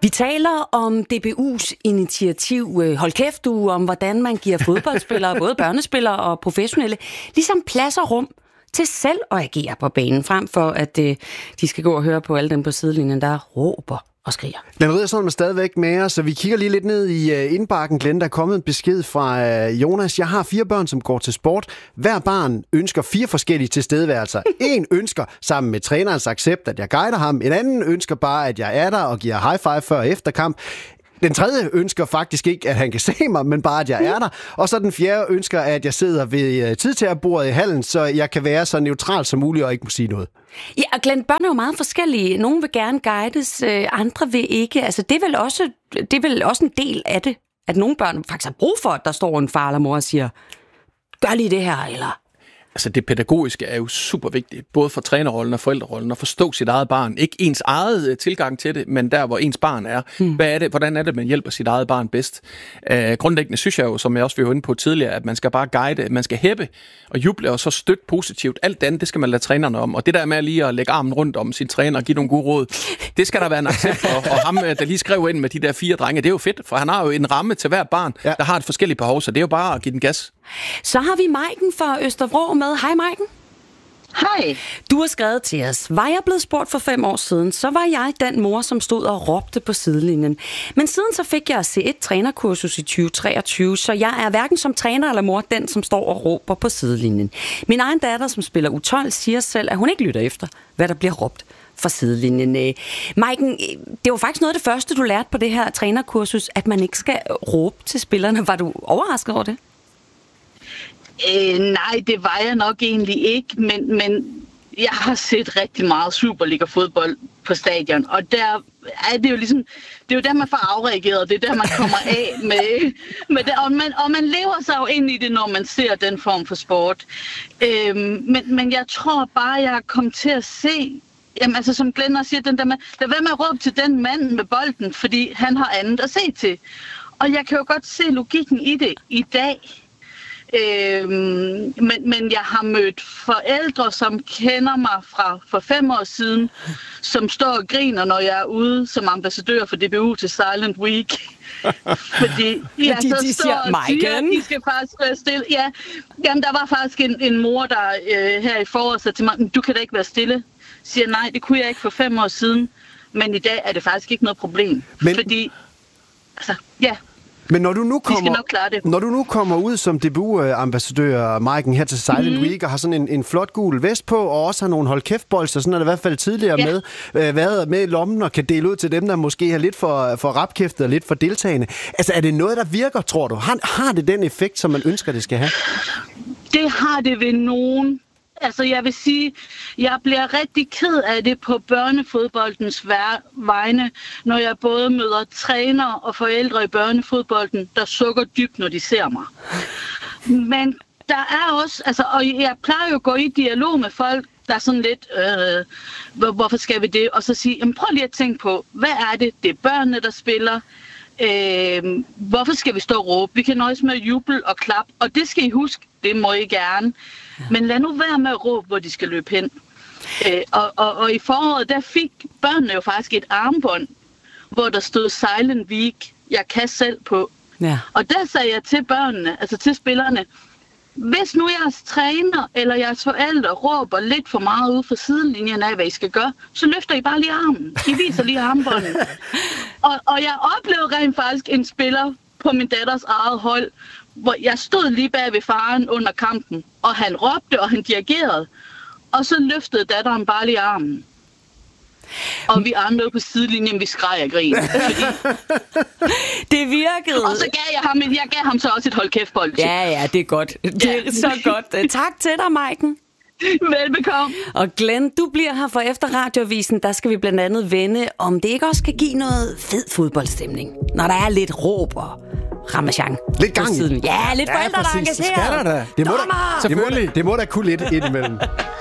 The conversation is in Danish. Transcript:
Vi taler om DBU's initiativ Hold Kæft Uge, om hvordan man giver fodboldspillere, både børnespillere og professionelle, ligesom plads og rum til selv at agere på banen, frem for at de skal gå og høre på alle dem på sidelinjen, der råber og skriger. Den røde sådan er stadigvæk med os, så vi kigger lige lidt ned i indbakken. Glenn, der er kommet en besked fra Jonas. Jeg har 4 børn, som går til sport. Hver barn ønsker 4 forskellige tilstedeværelser. En ønsker sammen med trænerens accept, at jeg guider ham. En anden ønsker bare, at jeg er der og giver high five før og efter kamp. Den tredje ønsker faktisk ikke, at han kan se mig, men bare, at jeg er der. Og så den fjerde ønsker, at jeg sidder ved tidtagerbordet i hallen, så jeg kan være så neutral som muligt og ikke må sige noget. Ja, og Glenn, børn er jo meget forskellige. Nogle vil gerne guides, andre vil ikke. Altså, det er vel også en del af det, at nogle børn faktisk har brug for, at der står en far eller mor og siger, gør lige det her, eller... Altså det pædagogiske er jo super vigtigt, både for trænerrollen og forældrerollen, at forstå sit eget barn. Ikke ens eget tilgang til det, men der, hvor ens barn er. Hvordan er det, man hjælper sit eget barn bedst? Grundlæggende synes jeg jo, som jeg også var inde på tidligere, at man skal bare guide, man skal hæppe og juble og så støtte positivt. Alt andet, det skal man lade trænerne om. Og det der med lige at lægge armen rundt om sin træner og give nogle gode råd, det skal der være en accept for. Og ham, der lige skrev ind med de der 4 drenge, det er jo fedt, for han har jo en ramme til hver barn, der har et forskelligt behov, så det er jo bare at give den gas. Så har vi Maiken fra Østervrå med. Hej Maiken. Hej. Du har skrevet til os. Var jeg blevet spurgt for 5 år siden, så var jeg den mor, som stod og råbte på sidelinjen. Men siden så fik jeg C1 trænerkursus i 2023, så jeg er hverken som træner eller mor den, som står og råber på sidelinjen. Min egen datter, som spiller U12, siger selv, at hun ikke lytter efter, hvad der bliver råbt fra sidelinjen. Maiken, det var faktisk noget af det første, du lærte på det her trænerkursus, at man ikke skal råbe til spillerne. Var du overrasket over det? Nej, det var jeg nok egentlig ikke, men jeg har set rigtig meget Superliga-fodbold på stadion, og der er det jo ligesom, det er jo der, man får afreageret, det er der, man kommer af med det, og man lever sig jo ind i det, når man ser den form for sport. Men jeg tror bare, jeg er kommet til at se, jamen altså som Glenn også siger, den der med, lad være med at råbe til den mand med bolden, fordi han har andet at se til. Og jeg kan jo godt se logikken i det i dag. Men jeg har mødt forældre, som kender mig fra for 5 år siden, som står og griner, når jeg er ude som ambassadør for DBU til Silent Week. Fordi jeg de står og siger, at de skal faktisk være stille. Ja, jamen, der var faktisk en mor, der her i foråret sagde til mig, du kan da ikke være stille. Siger nej, det kunne jeg ikke for 5 år siden, men i dag er det faktisk ikke noget problem. Fordi, altså, ja. Men når du nu kommer ud som DBU-ambassadør, Maiken, her til Silent Week, og har sådan en flot gul vest på, og også har nogle hold kæft-bolster, sådan er det i hvert fald tidligere med, været med i lommen og kan dele ud til dem, der måske har lidt for rapkæftet og lidt for deltagende. Altså, er det noget, der virker, tror du? Har det den effekt, som man ønsker, det skal have? Det har det ved nogen. Altså, jeg vil sige, jeg bliver rigtig ked af det på børnefodboldens vegne, når jeg både møder trænere og forældre i børnefodbolden, der sukker dybt, når de ser mig. Men der er også, altså, og jeg plejer jo at gå i dialog med folk, der er sådan lidt, hvorfor skal vi det? Og så sige, jamen, prøv lige at tænke på, hvad er det? Det er børnene, der spiller. Hvorfor skal vi stå og råbe? Vi kan nøjes med at juble og klappe, og det skal I huske, det må I gerne. Men lad nu være med at råbe, hvor de skal løbe hen. Og i foråret, der fik børnene jo faktisk et armbånd, hvor der stod Silent Week, jeg kan selv på. Ja. Og der sagde jeg til børnene, altså til spillerne, hvis nu jeres træner eller jeres forældre råber lidt for meget ude for sidelinjen af, hvad I skal gøre, så løfter I bare lige armen. I viser lige armbåndet. Og jeg oplevede rent faktisk en spiller på min datters eget hold, hvor jeg stod lige bag ved faren under kampen, og han råbte, og han dirigerede. Og så løftede datteren bare lige armen. Og vi andre på sidelinjen, vi skreg og grin. Det virkede. Og så gav jeg ham så også et hold kæft-bold. Ja, det er godt. Det er så godt. Tak til dig, Maiken. Velbekomme. Og Glenn, du bliver her for efter radioavisen. Der skal vi blandt andet vende, om det ikke også kan give noget fed fodboldstemning, når der er lidt råb og ramachan. Lidt gang i. Ja, lidt forældre, der engagerer. Det må da kunne lidt indimellem.